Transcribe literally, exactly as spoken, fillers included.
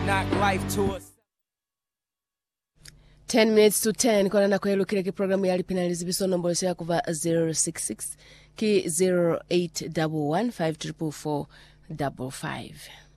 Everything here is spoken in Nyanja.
Knock life to us. ten minutes to ten kona na kwelo kile ki programu ya lipinalizi biso nombolo ya kuva zero six six ki zero eight one one five four four five five.